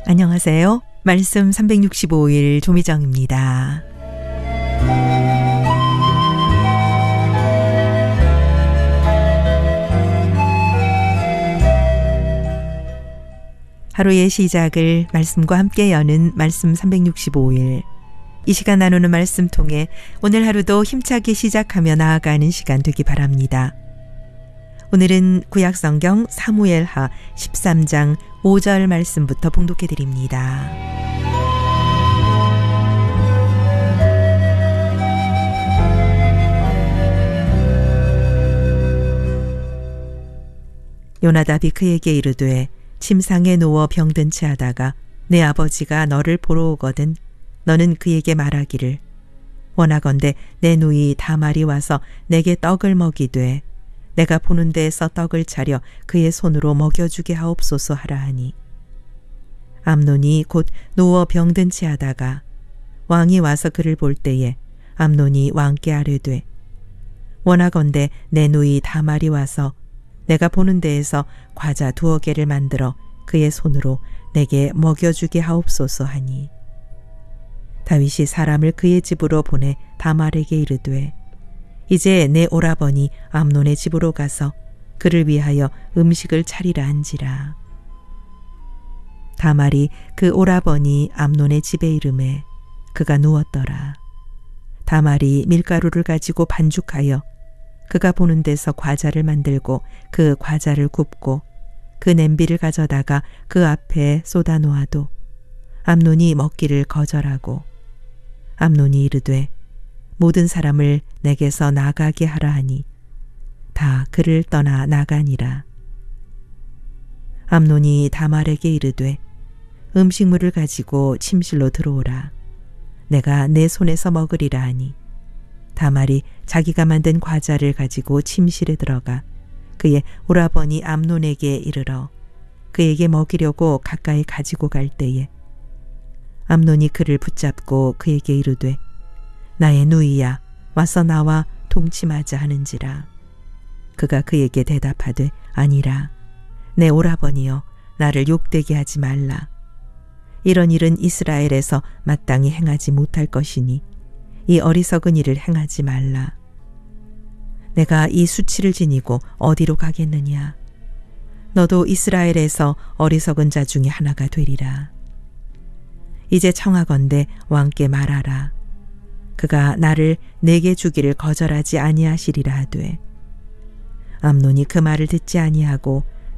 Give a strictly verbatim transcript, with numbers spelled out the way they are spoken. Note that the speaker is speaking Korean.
안녕하세요. 말씀 삼백육십오 일 조미정입니다. 하루의 시작을 말씀과 함께 여는 말씀 삼백육십오 일. 이 시간 나누는 말씀 통해 오늘 하루도 힘차게 시작하며 나아가는 시간 되기 바랍니다. 오늘은 구약성경 사무엘하 십삼 장 오 절 말씀부터 봉독해 드립니다. 요나답이 그에게 이르되 침상에 누워 병든 채 하다가 내 아버지가 너를 보러 오거든 너는 그에게 말하기를 원하건대 내 누이 다말이 와서 내게 떡을 먹이되 내가 보는 데에서 떡을 차려 그의 손으로 먹여주게 하옵소서 하라 하니 암논이 곧 누워 병든 채 하다가 왕이 와서 그를 볼 때에 암논이 왕께 아뢰되 원하건대 내 누이 다말이 와서 내가 보는 데에서 과자 두어 개를 만들어 그의 손으로 내게 먹여주게 하옵소서 하니 다윗이 사람을 그의 집으로 보내 다말에게 이르되 이제 내 오라버니 암논의 집으로 가서 그를 위하여 음식을 차리라 한지라. 다말이 그 오라버니 암논의 집에 이르매 그가 누웠더라. 다말이 밀가루를 가지고 반죽하여 그가 보는 데서 과자를 만들고 그 과자를 굽고 그 냄비를 가져다가 그 앞에 쏟아 놓아도 암논이 먹기를 거절하고 암논이 이르되 모든 사람을 내게서 나가게 하라 하니 다 그를 떠나 나가니라. 암논이 다말에게 이르되 음식물을 가지고 침실로 들어오라. 내가 내 손에서 먹으리라 하니 다말이 자기가 만든 과자를 가지고 침실에 들어가 그의 오라버니 암논에게 이르러 그에게 먹이려고 가까이 가지고 갈 때에 암논이 그를 붙잡고 그에게 이르되 나의 누이야 와서 나와 동침하자 하는지라. 그가 그에게 대답하되 아니라 내 오라버니여 나를 욕되게 하지 말라. 이런 일은 이스라엘에서 마땅히 행하지 못할 것이니 이 어리석은 일을 행하지 말라. 내가 이 수치를 지니고 어디로 가겠느냐. 너도 이스라엘에서 어리석은 자 중에 하나가 되리라. 이제 청하건대 왕께 말하라. 그가 나를 내게 주기를 거절하지 아니하시리라 하되 암논이 그 말을 듣지 아니하고